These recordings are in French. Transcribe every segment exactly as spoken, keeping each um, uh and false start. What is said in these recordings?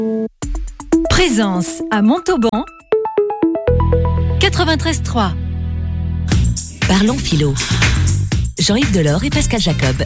Présence à Montauban, quatre-vingt-treize trois. Parlons philo. Jean-Yves Delors et Pascal Jacob.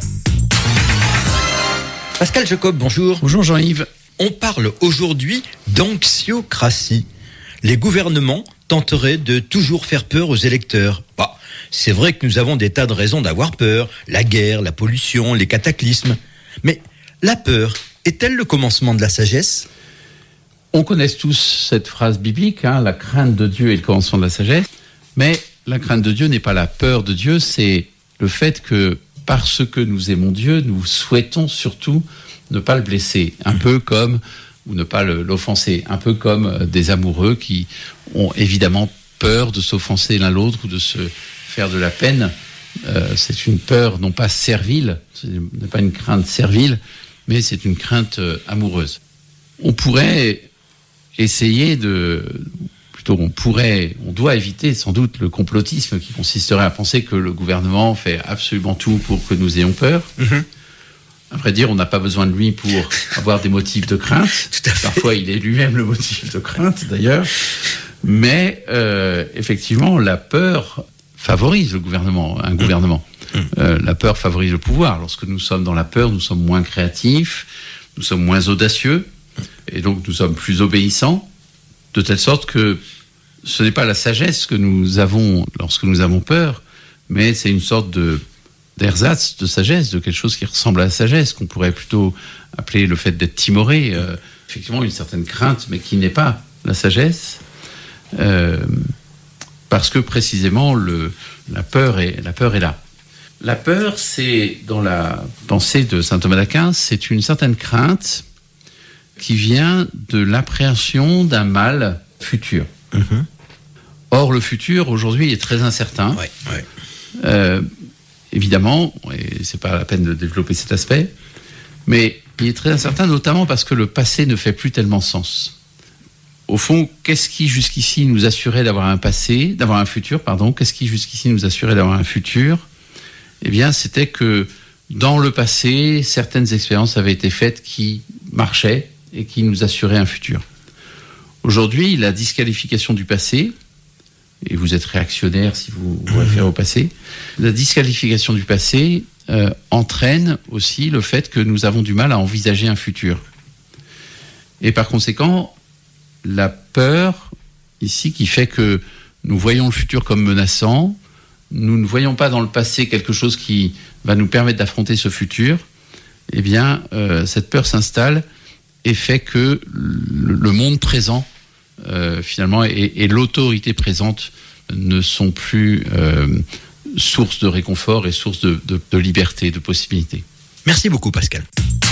Pascal Jacob, bonjour. Bonjour Jean-Yves. On parle aujourd'hui d'anxiocratie. Les gouvernements tenteraient de toujours faire peur aux électeurs. Bah, c'est vrai que nous avons des tas de raisons d'avoir peur. La guerre, la pollution, les cataclysmes. Mais la peur est-elle le commencement de la sagesse ? On connaît tous cette phrase biblique, hein, la crainte de Dieu est le commencement de la sagesse. Mais la crainte de Dieu n'est pas la peur de Dieu, c'est le fait que parce que nous aimons Dieu, nous souhaitons surtout ne pas le blesser. Un peu comme, ou ne pas le, l'offenser, un peu comme des amoureux qui ont évidemment peur de s'offenser l'un l'autre ou de se faire de la peine. Euh, c'est une peur non pas servile, ce n'est pas une crainte servile, mais c'est une crainte euh, amoureuse. On pourrait essayer de... Plutôt, on pourrait, on doit éviter sans doute le complotisme qui consisterait à penser que le gouvernement fait absolument tout pour que nous ayons peur. Mmh. À vrai dire, on n'a pas besoin de lui pour avoir des motifs de crainte. Tout à fait. Parfois, il est lui-même le motif de crainte, d'ailleurs. Mais euh, effectivement, la peur favorise le gouvernement, un gouvernement. Mmh. Euh, la peur favorise le pouvoir. Lorsque nous sommes dans la peur, nous sommes moins créatifs, nous sommes moins audacieux, et donc nous sommes plus obéissants, de telle sorte que ce n'est pas la sagesse que nous avons lorsque nous avons peur, mais c'est une sorte de d'ersatz de sagesse, de quelque chose qui ressemble à la sagesse, qu'on pourrait plutôt appeler le fait d'être timoré. Euh, effectivement, une certaine crainte, mais qui n'est pas la sagesse, euh, parce que précisément le, la peur est, la peur est là. La peur, c'est, dans la pensée de saint Thomas d'Aquin, c'est une certaine crainte qui vient de l'appréhension d'un mal futur. Mmh. Or, le futur, aujourd'hui, est très incertain. Ouais, ouais. Euh, évidemment, et c'est pas la peine de développer cet aspect, mais il est très incertain, notamment parce que le passé ne fait plus tellement sens. Au fond, qu'est-ce qui jusqu'ici nous assurait d'avoir un passé, d'avoir un futur, pardon, qu'est-ce qui jusqu'ici nous assurait d'avoir un futur ? Eh bien, c'était que dans le passé, certaines expériences avaient été faites qui marchaient et qui nous assuraient un futur. Aujourd'hui, la disqualification du passé, et vous êtes réactionnaire si vous vous référez au passé, la disqualification du passé euh, entraîne aussi le fait que nous avons du mal à envisager un futur. Et par conséquent, la peur, ici, qui fait que nous voyons le futur comme menaçant, nous ne voyons pas dans le passé quelque chose qui va nous permettre d'affronter ce futur, eh bien, euh, cette peur s'installe et fait que le, le monde présent, euh, finalement, et, et l'autorité présente ne sont plus euh, source de réconfort et source de, de, de liberté, de possibilité. Merci beaucoup, Pascal.